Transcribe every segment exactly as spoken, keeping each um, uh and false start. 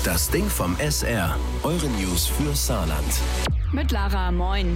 Das Ding vom S R. Eure News für Saarland. Mit Lara, moin.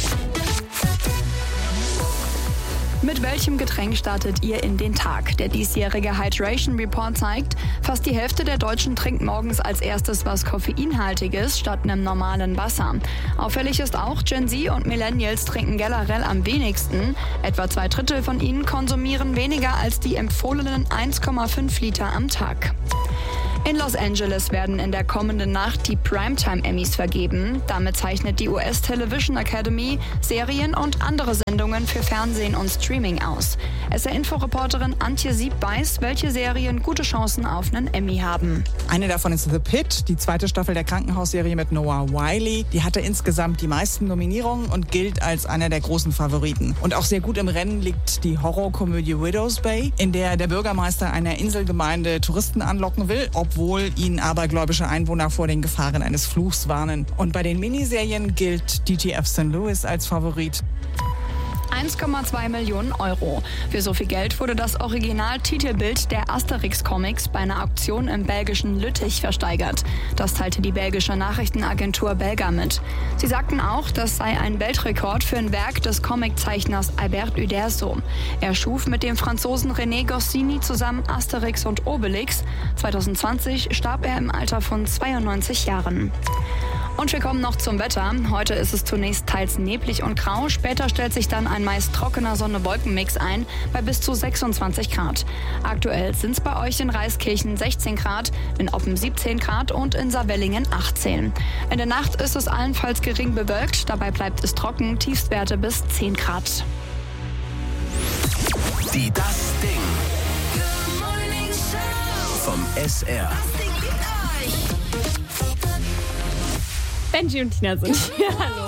Mit welchem Getränk startet ihr in den Tag? Der diesjährige Hydration Report zeigt, fast die Hälfte der Deutschen trinkt morgens als erstes was Koffeinhaltiges statt einem normalen Wasser. Auffällig ist auch, Gen Z und Millennials trinken generell am wenigsten. Etwa zwei Drittel von ihnen konsumieren weniger als die empfohlenen eins Komma fünf Liter am Tag. In Los Angeles werden in der kommenden Nacht die Primetime-Emmys vergeben. Damit zeichnet die U S Television Academy Serien und andere Sendungen für Fernsehen und Streaming aus. S R-Info-Reporterin Antje Sieb weiß, welche Serien gute Chancen auf einen Emmy haben. Eine davon ist The Pitt, die zweite Staffel der Krankenhausserie mit Noah Wyle. Die hatte insgesamt die meisten Nominierungen und gilt als einer der großen Favoriten. Und auch sehr gut im Rennen liegt die Horrorkomödie Widow's Bay, in der der Bürgermeister einer Inselgemeinde Touristen anlocken will, obwohl ihn abergläubische Einwohner vor den Gefahren eines Fluchs warnen. Und bei den Miniserien gilt D T F Sankt Louis als Favorit. eins Komma zwei Millionen Euro. Für so viel Geld wurde das Original-Titelbild der Asterix-Comics bei einer Auktion im belgischen Lüttich versteigert. Das teilte die belgische Nachrichtenagentur Belga mit. Sie sagten auch, das sei ein Weltrekord für ein Werk des Comiczeichners Albert Uderzo. Er schuf mit dem Franzosen René Goscinny zusammen Asterix und Obelix. zwanzig zwanzig starb er im Alter von zweiundneunzig Jahren. Und wir kommen noch zum Wetter. Heute ist es zunächst teils neblig und grau. Später stellt sich dann ein meist trockener Sonne-Wolken-Mix ein bei bis zu sechsundzwanzig Grad. Aktuell sind es bei euch in Reiskirchen sechzehn Grad, in Oppen siebzehn Grad und in Saarwellingen achtzehn. In der Nacht ist es allenfalls gering bewölkt. Dabei bleibt es trocken, Tiefstwerte bis zehn Grad. Die Das Ding vom S R. Benji und Tina sind hier. Hallo.